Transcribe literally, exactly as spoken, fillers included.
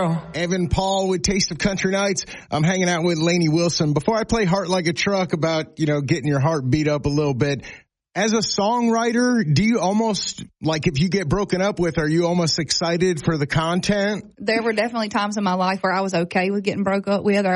girl. Evan Paul with Taste of Country Nights. I'm hanging out with Lainey Wilson. Before I play Heart Like a Truck about, you know, getting your heart beat up a little bit, as a songwriter, do you almost, like if you get broken up with, are you almost excited for the content? There were definitely times in my life where I was okay with getting broke up with, or